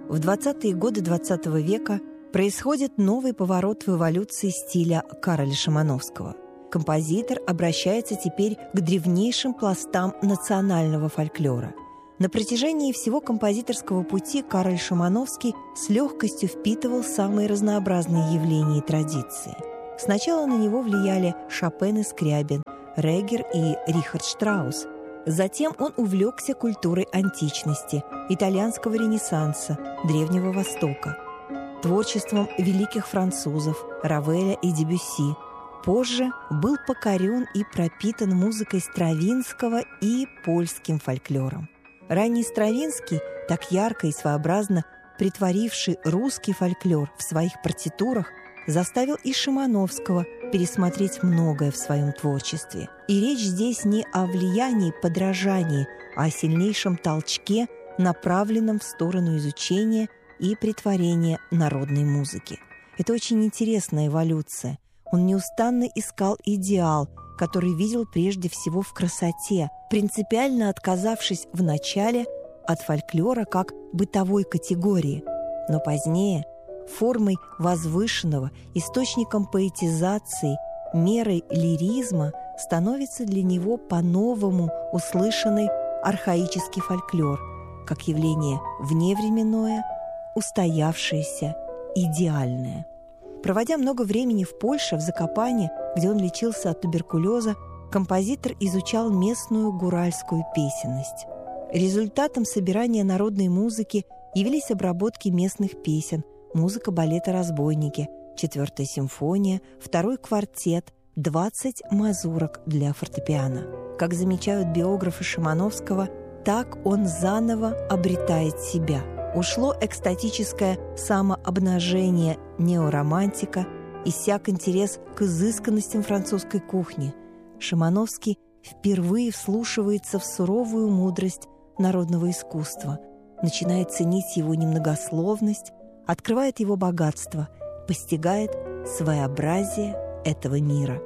В 20-е годы XX века происходит новый поворот в эволюции стиля Кароля Шимановского. Композитор обращается теперь к древнейшим пластам национального фольклора. На протяжении всего композиторского пути Кароль Шимановский с легкостью впитывал самые разнообразные явления и традиции. Сначала на него влияли Шопен и Скрябин, Регер и Рихард Штраус. Затем он увлекся культурой античности, итальянского ренессанса, Древнего Востока, творчеством великих французов Равеля и Дебюсси. Позже был покорен и пропитан музыкой Стравинского и польским фольклором. Ранний Стравинский, так ярко и своеобразно претворивший русский фольклор в своих партитурах, заставил и Шимановского пересмотреть многое в своем творчестве. И речь здесь не о влиянии, подражании, а о сильнейшем толчке, направленном в сторону изучения и претворения народной музыки. Это очень интересная эволюция. Он неустанно искал идеал, который видел прежде всего в красоте, принципиально отказавшись вначале от фольклора как бытовой категории, но позднее формой возвышенного, источником поэтизации, мерой лиризма становится для него по-новому услышанный архаический фольклор, как явление вневременное, устоявшееся, идеальное. Проводя много времени в Польше, в Закопане, где он лечился от туберкулеза, композитор изучал местную гуральскую песенность. Результатом собирания народной музыки явились обработки местных песен, музыка балета «Разбойники», 4-я симфония, 2-й квартет, 20 мазурок для фортепиано. Как замечают биографы Шимановского, так он заново обретает себя. Ушло экстатическое самообнажение неоромантика, иссяк интерес к изысканностям французской кухни. Шимановский впервые вслушивается в суровую мудрость народного искусства, начинает ценить его немногословность, открывает его богатство, постигает своеобразие этого мира.